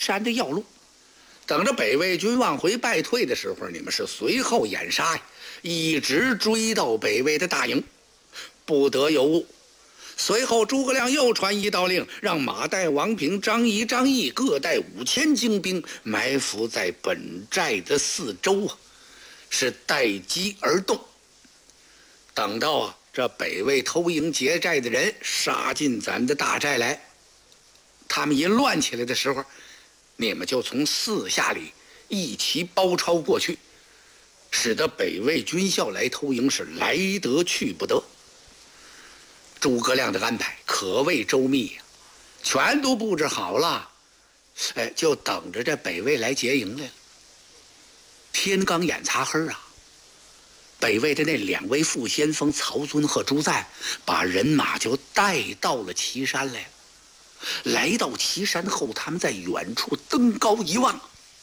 山的要路。等着北魏军往回败退的时候，你们是随后掩杀呀，一直追到北魏的大营，不得有误。随后诸葛亮又传一道令，让马岱、王平、张仪、张翼各带5000精兵埋伏在本寨的四周啊，是待机而动。等到这北魏偷营劫寨的人杀进咱的大寨来，他们一乱起来的时候，你们就从四下里一齐包抄过去，使得北魏军校来偷营是来得去不得。诸葛亮的安排可谓周密呀，全都布置好了，就等着这北魏来劫营来了。天刚眼擦黑啊，北魏的那2位副先锋曹遵和朱赞把人马就带到了岐山来了。来到岐山后，他们在远处登高一望，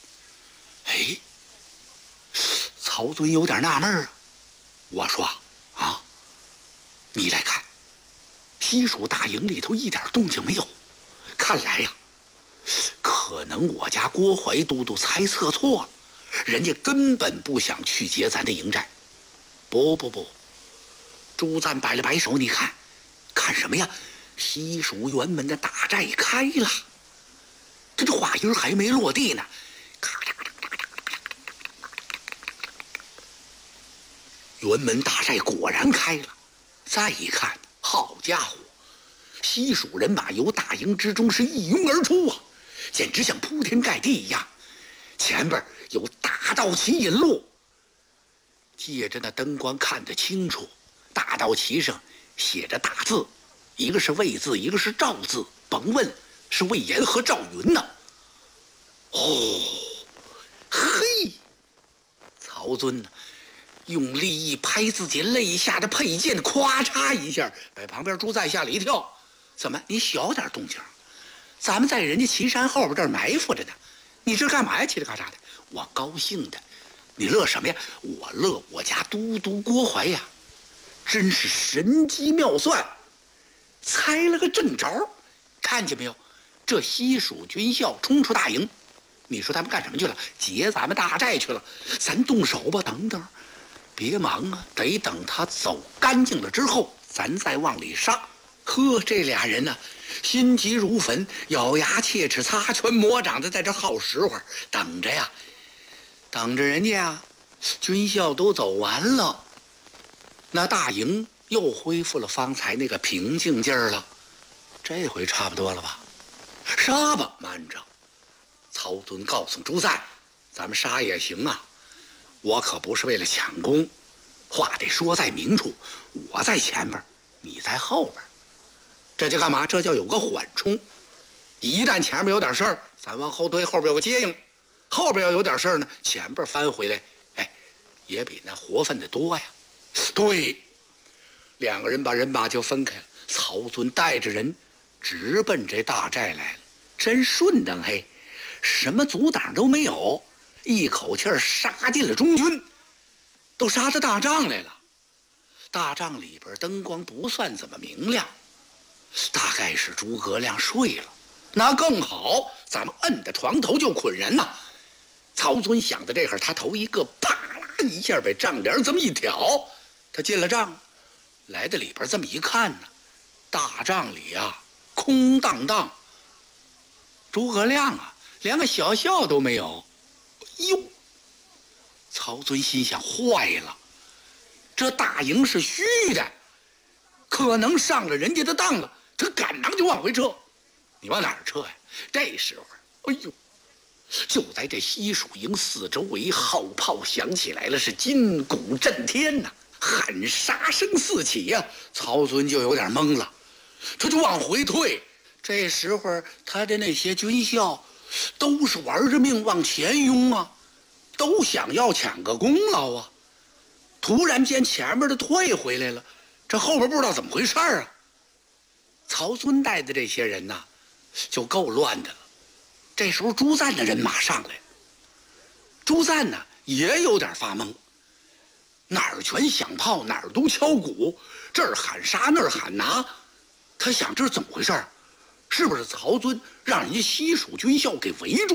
曹遵有点纳闷啊。我说啊，你来看，西蜀大营里头一点动静没有，看来呀，可能我家郭淮都督猜测错了，人家根本不想去劫咱的营寨。不，朱赞摆了摆手，你看什么呀？西蜀辕门的大寨开了，这话音还没落地呢，辕门大寨果然开了。再一看，好家伙，西蜀人马由大营之中是一拥而出啊，简直像铺天盖地一样。前边有大道旗引路，借着那灯光看得清楚，大道旗上写着大字，一个是魏字，一个是赵字，甭问是魏延和赵云呢。曹遵呢，用力一拍自己肋下的佩剑，咵嚓一下，把旁边朱赞吓了一跳。怎么，你小点动静？咱们在人家岐山后边这儿埋伏着呢，你这干嘛呀？嘁哩咔嚓的。我高兴的，你乐什么呀？我乐我家都督郭淮呀，真是神机妙算，猜了个正着。看见没有？这西蜀军校冲出大营，你说他们干什么去了？劫咱们大寨去了。咱动手吧。等等，别忙啊，得等他走干净了之后，咱再往里杀。这俩人呢，心急如焚，咬牙切齿，擦拳磨掌的在这耗时会儿，等着呀，等着人家呀，军校都走完了，那大营又恢复了方才那个平静劲儿了。这回差不多了吧？杀吧！慢着，曹遵告诉朱赞，咱们杀也行啊，我可不是为了抢功，话得说在明处，我在前边，你在后边。这就干嘛？这叫有个缓冲。一旦前面有点事儿，咱往后退，后边有个接应；后边要有点事儿呢，前边翻回来，也比那活分的多呀。对，两个人把人马就分开了。曹遵带着人直奔这大寨来了，真顺当嘿，什么阻挡都没有，一口气杀进了中军，都杀到大帐来了。大帐里边灯光不算怎么明亮，大概是诸葛亮睡了，那更好，咱们摁在床头就捆人呐。曹遵想的这会儿，他头一个啪啦一下把帐帘这么一挑，他进了帐，来到里边这么一看呢，大帐里啊空荡荡，诸葛亮啊连个小校都没有。哟，曹遵心想，坏了，这大营是虚的，可能上了人家的当了，他赶忙就往回撤。你往哪儿撤呀？这时候，就在这西蜀营四周围号炮响起来了，是金鼓震天呐，喊杀声四起呀。曹遵就有点懵了，他就往回退。这时候他的那些军校都是玩着命往前拥啊，都想要抢个功劳啊。突然间前面的退回来了，这后边不知道怎么回事啊。曹遵带的这些人呐，就够乱的了。这时候朱赞的人马上来了，朱赞呢也有点发懵，哪儿全响炮，哪儿都敲鼓，这儿喊杀，那儿喊拿。他想这是怎么回事？是不是曹遵让人家西蜀军校给围住